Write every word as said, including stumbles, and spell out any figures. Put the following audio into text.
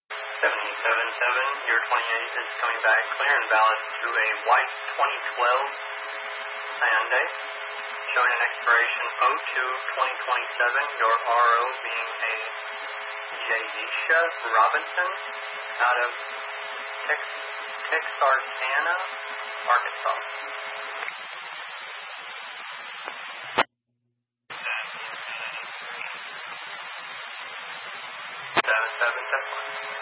seven seven seven, your twenty-eight is coming back clear and valid to a white twenty twelve Hyundai, showing an expiration oh two twenty twenty-seven, your R O being a Jaisha Robinson out of Tex- Texarkana, Arkansas.